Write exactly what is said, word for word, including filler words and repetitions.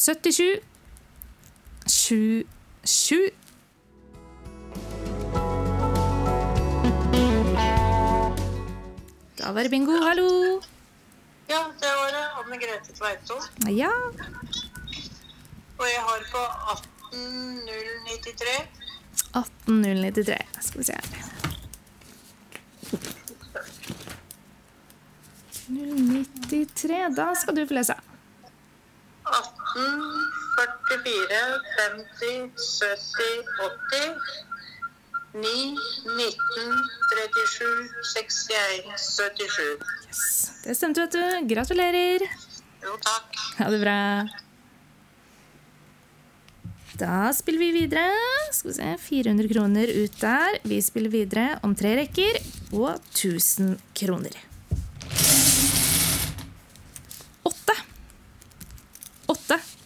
syttisju sju sju. Da var det bingo, hallo. Ja, det var det. Anne Grete Tveito. Ja. Og jeg har på atten null nittitre. atten null nittitre, skal vi se her. null nittitre, da skal du få lese. atten førtifire femti sytti åtti ni nitten trettisju sekstien syttisju. Yes, det stemte, vet du. Gratulerer. Jo, takk. Ha det bra. Da spiller vi videre. Skal vi se, fire hundre kroner ut der. Vi spiller videre om tre rekker og tusen kroner. Åtte. Åtte.